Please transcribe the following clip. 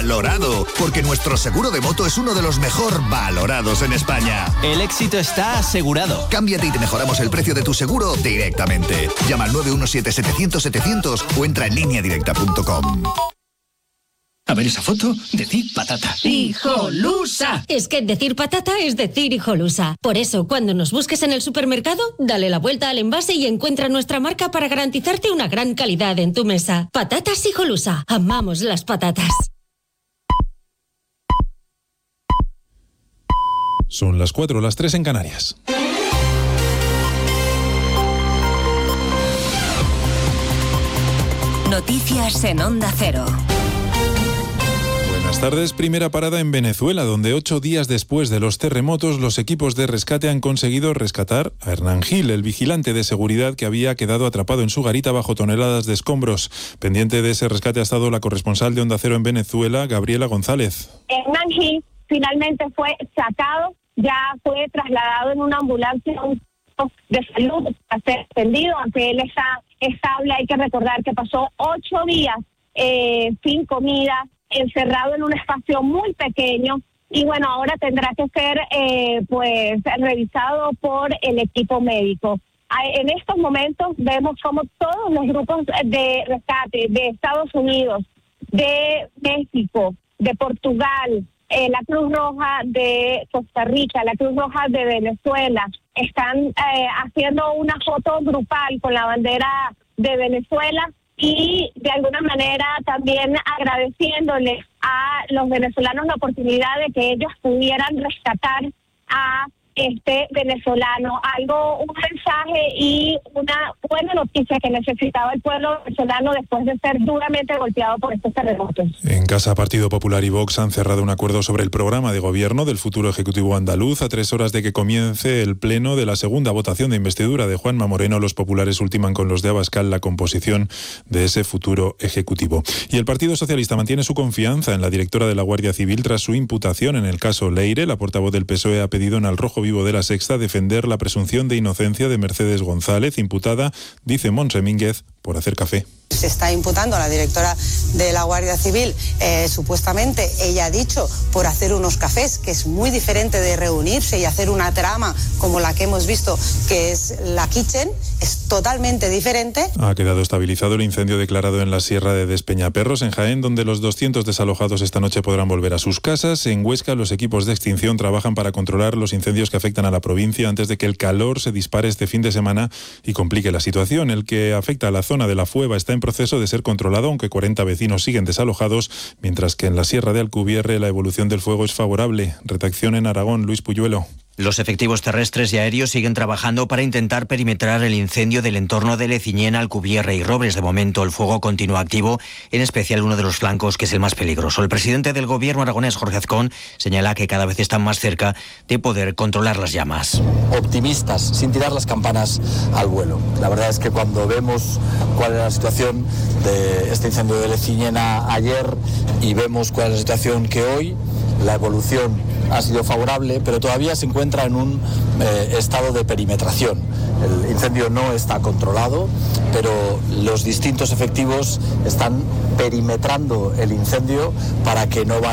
valorado, porque nuestro seguro de moto es uno de los mejor valorados en España. El éxito está asegurado. Cámbiate y te mejoramos el precio de tu seguro directamente. Llama al 917-700-700 o entra en lineadirecta.com. A ver esa foto, decir patata. ¡Hijolusa! Es que decir patata es decir hijolusa. Por eso, cuando nos busques en el supermercado, dale la vuelta al envase y encuentra nuestra marca para garantizarte una gran calidad en tu mesa. Patatas Hijolusa. Amamos las patatas. Son las 4, las 3 en Canarias. Noticias en Onda Cero. Buenas tardes. Primera parada en Venezuela, donde 8 días después de los terremotos, los equipos de rescate han conseguido rescatar a Hernán Gil, el vigilante de seguridad que había quedado atrapado en su garita bajo toneladas de escombros. Pendiente de ese rescate ha estado la corresponsal de Onda Cero en Venezuela, Gabriela González. Hernán Gil finalmente fue sacado, ya fue trasladado en una ambulancia de salud a ser atendido, aunque él está estable. Hay que recordar que pasó 8 días sin comida, encerrado en un espacio muy pequeño, y bueno, ahora tendrá que ser revisado por el equipo médico. En estos momentos vemos como todos los grupos de rescate de Estados Unidos, de México, de Portugal, la Cruz Roja de Costa Rica, la Cruz Roja de Venezuela, están haciendo una foto grupal con la bandera de Venezuela y de alguna manera también agradeciéndoles a los venezolanos la oportunidad de que ellos pudieran rescatar a este venezolano, un mensaje y una buena noticia que necesitaba el pueblo venezolano después de ser duramente golpeado por estos terremotos. En Casa Partido Popular y Vox han cerrado un acuerdo sobre el programa de gobierno del futuro Ejecutivo andaluz. A 3 horas de que comience el pleno de la segunda votación de investidura de Juanma Moreno, los populares ultiman con los de Abascal la composición de ese futuro Ejecutivo. Y el Partido Socialista mantiene su confianza en la directora de la Guardia Civil tras su imputación en el caso Leire. La portavoz del PSOE ha pedido en Al Rojo Vivo de La Sexta defender la presunción de inocencia de Mercedes González, imputada, dice Montse Mínguez, por hacer café. Se está imputando a la directora de la Guardia Civil, supuestamente, ella ha dicho, por hacer unos cafés, que es muy diferente de reunirse y hacer una trama como la que hemos visto, que es la Kitchen, es totalmente diferente. Ha quedado estabilizado el incendio declarado en la Sierra de Despeñaperros, en Jaén, donde los 200 desalojados esta noche podrán volver a sus casas. En Huesca, los equipos de extinción trabajan para controlar los incendios que afectan a la provincia antes de que el calor se dispare este fin de semana y complique la situación. El que afecta a la zona de la Fueva está en proceso de ser controlado, aunque 40 vecinos siguen desalojados, mientras que en la Sierra de Alcubierre la evolución del fuego es favorable. Redacción en Aragón, Luis Puyuelo. Los efectivos terrestres y aéreos siguen trabajando para intentar perimetrar el incendio del entorno de Leciñena, Alcubierre y Robles. De momento el fuego continúa activo, en especial uno de los flancos que es el más peligroso. El presidente del gobierno aragonés, Jorge Azcón, señala que cada vez están más cerca de poder controlar las llamas. Optimistas, sin tirar las campanas al vuelo. La verdad es que cuando vemos cuál era la situación de este incendio de Leciñena ayer y vemos cuál es la situación que hoy, la evolución ha sido favorable, pero todavía se encuentra en un estado de perimetración. El incendio no está controlado, pero los distintos efectivos están perimetrando el incendio para que no vaya